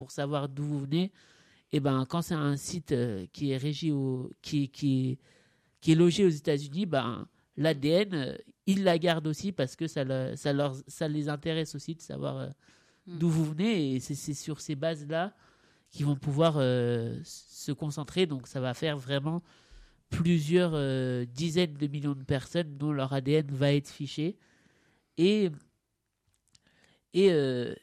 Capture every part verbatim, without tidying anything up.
pour savoir d'où vous venez, et ben quand c'est un site euh, qui est régi au, qui, qui, qui est logé aux États-Unis, ben l'A D N, euh, ils la gardent aussi parce que ça, le, ça, leur, ça les intéresse aussi de savoir euh, mm. d'où vous venez. Et c'est, c'est sur ces bases-là qu'ils vont pouvoir euh, se concentrer. Donc ça va faire vraiment plusieurs euh, dizaines de millions de personnes dont leur A D N va être fiché. Et, et, euh,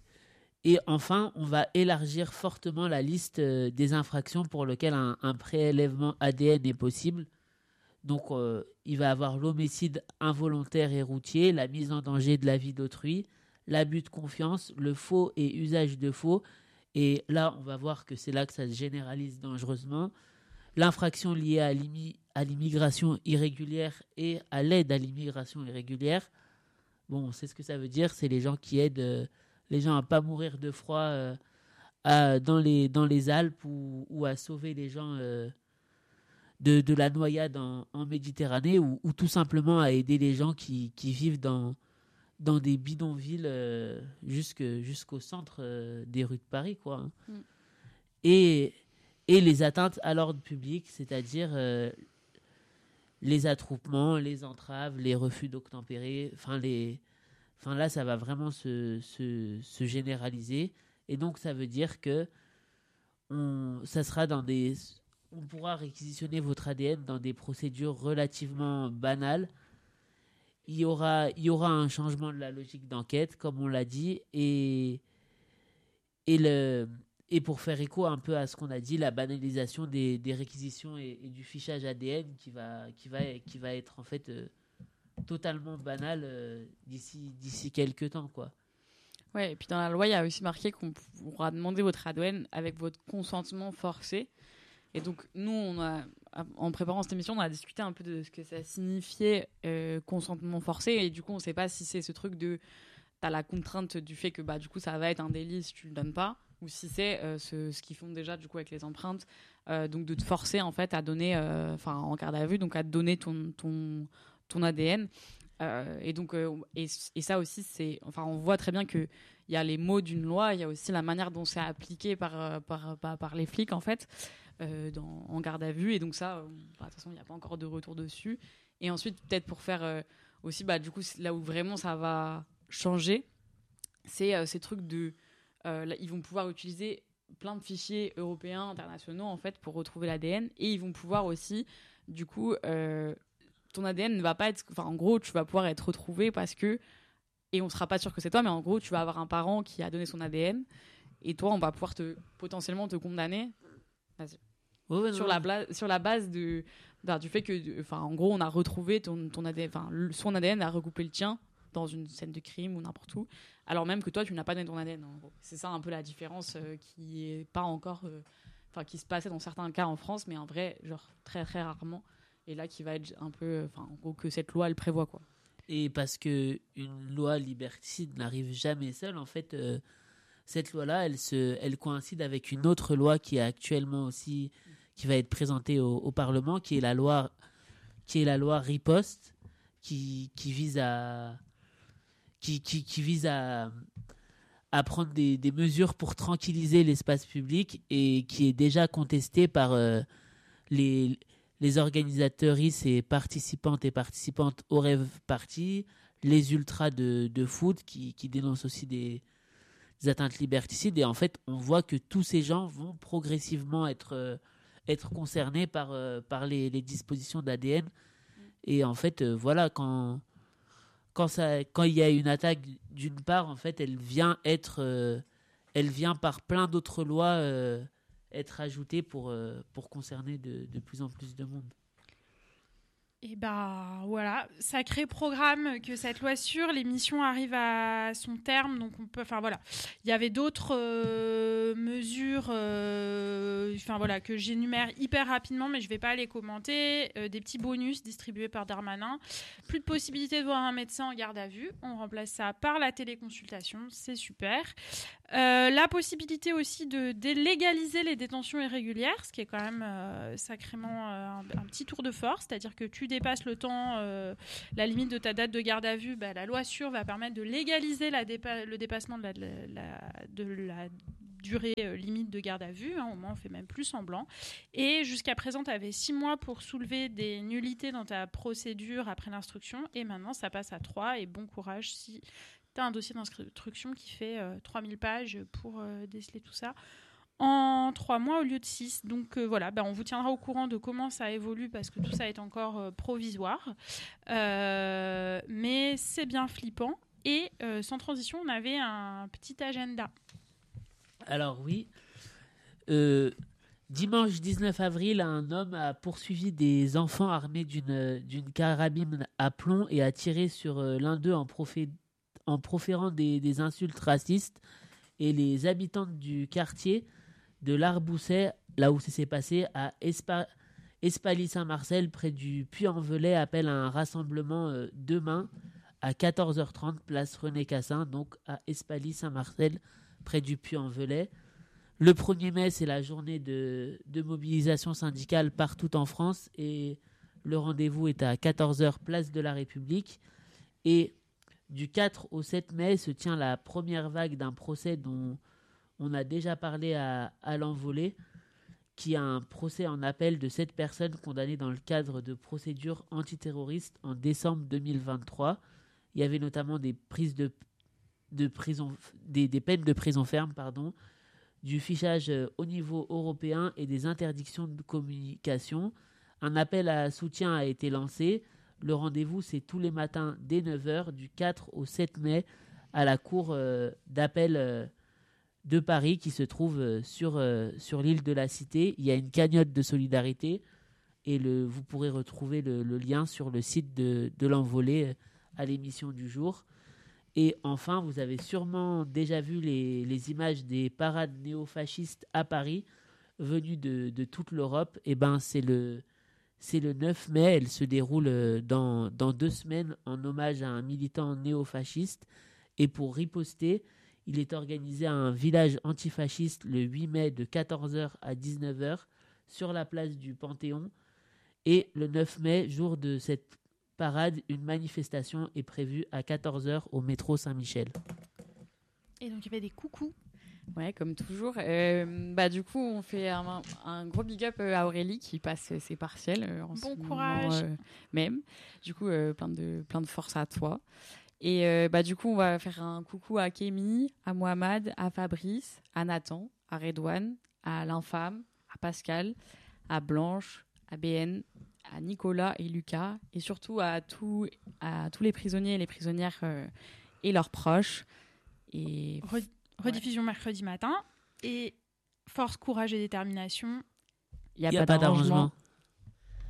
et enfin, on va élargir fortement la liste euh, des infractions pour lesquelles un, un prélèvement A D N est possible. Donc, euh, il va avoir l'homicide involontaire et routier, la mise en danger de la vie d'autrui, l'abus de confiance, le faux et usage de faux. Et là, on va voir que c'est là que ça se généralise dangereusement. L'infraction liée à, l'immi- à l'immigration irrégulière et à l'aide à l'immigration irrégulière. Bon, on sait ce que ça veut dire. C'est les gens qui aident euh, les gens à ne pas mourir de froid euh, à, dans, les, dans les Alpes ou, ou à sauver les gens... Euh, De, de la noyade en, en Méditerranée ou, ou tout simplement à aider les gens qui, qui vivent dans, dans des bidonvilles euh, jusque, jusqu'au centre euh, des rues de Paris, quoi. Hein. Mm. Et, et les atteintes à l'ordre public, c'est-à-dire euh, les attroupements, les entraves, les refus d'obtempérer, enfin les... Enfin là, ça va vraiment se, se, se généraliser. Et donc, ça veut dire que on, ça sera dans des... On pourra réquisitionner votre A D N dans des procédures relativement banales. Il y aura, il y aura un changement de la logique d'enquête, comme on l'a dit, et, et, le, et pour faire écho un peu à ce qu'on a dit, la banalisation des, des réquisitions et, et du fichage A D N qui va, qui va, qui va être en fait euh, totalement banal euh, d'ici, d'ici quelques temps, quoi. Ouais, et puis dans la loi, il y a aussi marqué qu'on pourra demander votre A D N avec votre consentement forcé. Et donc, nous, on a, en préparant cette émission, on a discuté un peu de ce que ça signifiait euh, consentement forcé. Et du coup, on ne sait pas si c'est ce truc de... T'as la contrainte du fait que bah, du coup, ça va être un délit si tu ne le donnes pas. Ou si c'est euh, ce, ce qu'ils font déjà du coup, avec les empreintes. Euh, donc, de te forcer en fait à donner, enfin euh, en garde à vue, donc à te donner ton, ton, ton A D N. Euh, et donc, euh, et, et ça aussi, c'est... Enfin, on voit très bien qu'il y a les mots d'une loi, il y a aussi la manière dont c'est appliqué par, par, par, par les flics, en fait. Euh, dans, en garde à vue, et donc ça, de bah, toute façon, il n'y a pas encore de retour dessus. Et ensuite, peut-être pour faire euh, aussi, bah, du coup, là où vraiment ça va changer, c'est euh, ces trucs de... Euh, là, ils vont pouvoir utiliser plein de fichiers européens, internationaux, en fait, pour retrouver l'A D N, et ils vont pouvoir aussi, du coup, euh, ton A D N ne va pas être... Enfin, en gros, tu vas pouvoir être retrouvé parce que... Et on ne sera pas sûr que c'est toi, mais en gros, tu vas avoir un parent qui a donné son A D N, et toi, on va pouvoir te, potentiellement te condamner. Vas-y. Ouais, ouais, sur, la bla- sur la base de, bah, du fait que, enfin, en gros, on a retrouvé ton, ton A D N, enfin, son A D N a recoupé le tien dans une scène de crime ou n'importe où, alors même que toi, tu n'as pas donné ton A D N. En gros. C'est ça un peu la différence euh, qui est pas encore, enfin, euh, qui se passait dans certains cas en France, mais en vrai, genre très très rarement, et là, qui va être un peu, enfin, en gros, que cette loi, elle prévoit, quoi. Et parce que une loi liberticide n'arrive jamais seule, en fait. Euh... Cette loi-là, elle, se, elle coïncide avec une autre loi qui est actuellement aussi, qui va être présentée au, au Parlement, qui est la loi, qui est la loi Riposte, qui, qui vise à, qui, qui, qui vise à, à prendre des, des mesures pour tranquilliser l'espace public et qui est déjà contestée par euh, les, les organisateuristes et participantes et participantes au Rêve Party, les ultras de, de foot qui, qui dénoncent aussi des des atteintes liberticides, et en fait on voit que tous ces gens vont progressivement être, euh, être concernés par, euh, par les, les dispositions d'A D N. Et en fait euh, voilà, quand, quand, ça, quand il y a une attaque d'une part, en fait elle vient être euh, elle vient par plein d'autres lois euh, être ajoutée pour, euh, pour concerner de, de plus en plus de monde. Et bah voilà, sacré programme que cette loi sur l'émission arrive à son terme, donc on peut, enfin voilà, il y avait d'autres euh, mesures, enfin euh, voilà, que j'énumère hyper rapidement, mais je vais pas les commenter. Euh, des petits bonus distribués par Darmanin, plus de possibilité de voir un médecin en garde à vue, on remplace ça par la téléconsultation, c'est super. Euh, la possibilité aussi de délégaliser les détentions irrégulières, ce qui est quand même euh, sacrément euh, un, un petit tour de force, c'est-à-dire que tu dépasses le temps, euh, la limite de ta date de garde à vue, bah, la loi sûre va permettre de légaliser la dépa- le dépassement de la, de la, de la durée euh, limite de garde à vue, hein, au moins on fait même plus semblant. Et jusqu'à présent, tu avais six mois pour soulever des nullités dans ta procédure après l'instruction, et maintenant ça passe à trois, et bon courage si tu as un dossier d'instruction qui fait euh, trois mille pages pour euh, déceler tout ça en trois mois au lieu de six. Donc euh, voilà, bah, on vous tiendra au courant de comment ça évolue parce que tout ça est encore euh, provisoire. Euh, mais c'est bien flippant. Et euh, sans transition, on avait un petit agenda. Alors oui, euh, dimanche dix-neuf avril, un homme a poursuivi des enfants armés d'une, d'une carabine à plomb et a tiré sur euh, l'un d'eux en, profé- en proférant des, des insultes racistes. Et les habitants du quartier de l'Arbousset, là où ça s'est passé, à Espa- Espaly-Saint-Marcel, près du Puy-en-Velay, appellent à un rassemblement euh, demain à quatorze heures trente, place René Cassin, donc à Espaly-Saint-Marcel, près du Puy-en-Velay. Le premier mai, c'est la journée de, de mobilisation syndicale partout en France et le rendez-vous est à quatorze heures, place de la République. Et du quatre au sept mai se tient la première vague d'un procès dont on a déjà parlé à, à l'envolée, qui a un procès en appel de sept personnes condamnées dans le cadre de procédures antiterroristes en décembre deux mille vingt-trois. Il y avait notamment des prises de, de prison, des, des peines de prison ferme, pardon, du fichage au niveau européen et des interdictions de communication. Un appel à soutien a été lancé. Le rendez-vous, c'est tous les matins dès neuf heures, du quatre au sept mai, à la cour euh, d'appel euh, de Paris qui se trouve euh, sur, euh, sur l'île de la Cité. Il y a une cagnotte de solidarité et le, vous pourrez retrouver le, le lien sur le site de, de l'envolée euh, à l'émission du jour. Et enfin, vous avez sûrement déjà vu les, les images des parades néofascistes à Paris, venues de, de toute l'Europe. Et ben, c'est le, c'est le neuf mai, elle se déroule dans, dans deux semaines en hommage à un militant néofasciste. Et pour riposter, il est organisé à un village antifasciste le huit mai de quatorze heures à dix-neuf heures sur la place du Panthéon. Et le neuf mai, jour de cette parade, une manifestation est prévue à quatorze heures au métro Saint-Michel. Et donc il y avait des coucous. Ouais, comme toujours. Euh, bah, du coup, on fait un, un gros big up à Aurélie qui passe ses partiels. Euh, en Bon ce courage. moment, euh, même. Du coup, euh, plein, de, plein de force à toi. Et euh, bah, du coup, on va faire un coucou à Kémy, à Mohamed, à Fabrice, à Nathan, à Redouane, à l'Infâme, à Pascal, à Blanche, à B N, à Nicolas et Lucas, et surtout à, tout, à tous les prisonniers et les prisonnières euh, et leurs proches. Et... Re- rediffusion ouais. mercredi matin. Et force, courage et détermination. Il n'y a, a pas, pas d'arrangement. d'arrangement.